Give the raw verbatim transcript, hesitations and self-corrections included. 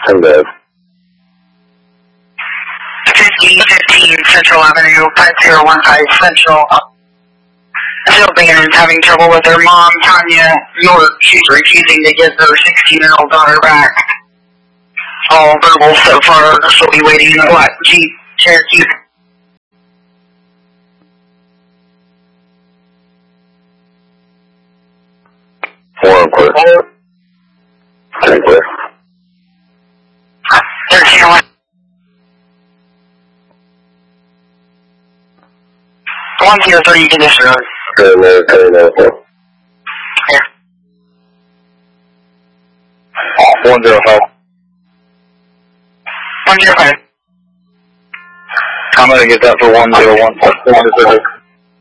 ten dead. fifteen fifteen Central Avenue, five zero one five Central. Sylvan is having trouble with her mom, Tanya York. She's refusing to give her sixteen-year-old daughter back. All verbal so far. She'll be waiting in the black Jeep Cherokee. Four on clear. Ten clear. thirteen one. one zero three condition. Good, man. Good, man. Here. One zero five. one zero five. I'm gonna get that for one zero one. One zero.